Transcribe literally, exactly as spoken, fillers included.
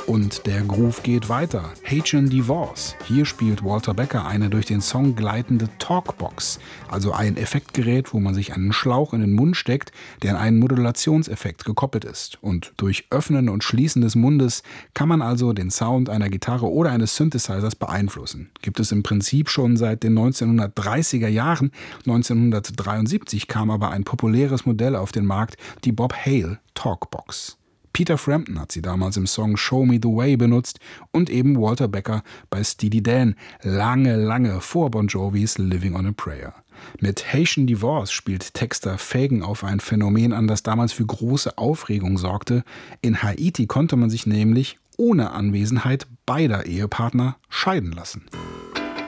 Und der Groove geht weiter. Haitian Divorce. Hier spielt Walter Becker eine durch den Song gleitende Talkbox, also ein Effektgerät, wo man sich einen Schlauch in den Mund steckt, der an einen Modulationseffekt gekoppelt ist. Und durch Öffnen und Schließen des Mundes kann man also den Sound einer Gitarre oder eines Synthesizers beeinflussen. Gibt es im Prinzip schon seit den neunzehnhundertdreißiger Jahren. neunzehnhundertdreiundsiebzig kam aber ein populäres Modell auf den Markt, die Bob Hale Talkbox. Peter Frampton hat sie damals im Song Show Me the Way benutzt und eben Walter Becker bei Steely Dan, lange, lange vor Bon Jovis Living on a Prayer. Mit Haitian Divorce spielt Texter Fagen auf ein Phänomen an, das damals für große Aufregung sorgte. In Haiti konnte man sich nämlich ohne Anwesenheit beider Ehepartner scheiden lassen.